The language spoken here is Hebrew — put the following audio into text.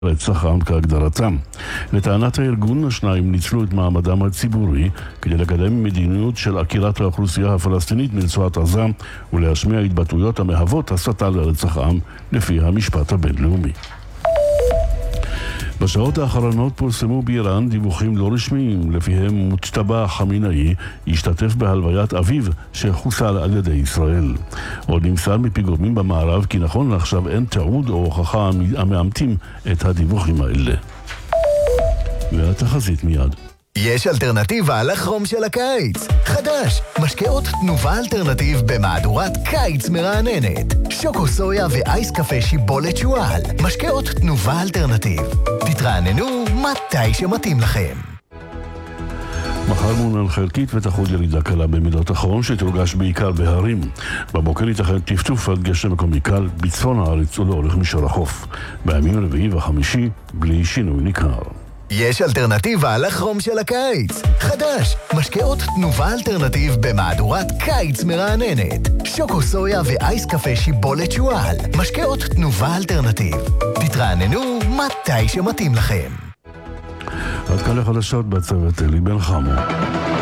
רצח עם כהגדרתם. לטענת הארגון, השניים ניצלו את מעמדם הציבורי כדי לקדם מדיניות של עקירת האוכלוסייה הפלסטינית מרצועת עזה ולהשמיע התבטאויות המהוות הסתה לרצח עם לפי המשפט הבינלאומי. בשעות האחרונות פורסמו באיראן דיווחים לא רשמיים לפיהם מוג'תבא חמינאי השתתף בהלוויית אביו שחוסל על ידי ישראל. עוד נמסר מפי גורמים במערב כי נכון לעכשיו אין תיעוד או הוכחה המאמתים את הדיווחים האלה. והתחזית מיד. יש אלטרנטיבה לחום של הקיץ. חדש, משקאות תנובה אלטרנטיב במהדורת קיץ מרעננת. שוקו סויה ואייס קפה שיבולת שואל. משקאות תנובה אלטרנטיב. תתרעננו מתי שמתאים לכם. מחר מעונן חלקית ותחול ירידה קלה במידות החום שתורגש בעיקר בהרים. בבוקר ייתכן טפטוף עד גשם מקומי קל בצפון הארץ ולאורך מישור החוף. בימים רביעי וחמישי בלי שינוי ניכר. יש אלטרנטיבה לחום של הקיץ. חדש, משקאות תנובה אלטרנטיב במהדורת קיץ מרעננת. שוקו סויה ואייס קפה שיבולת שואל. משקאות תנובה אלטרנטיב. תתרעננו מתי שמתאים לכם. עד כאן לחדשות בצוות אלי בן חמו.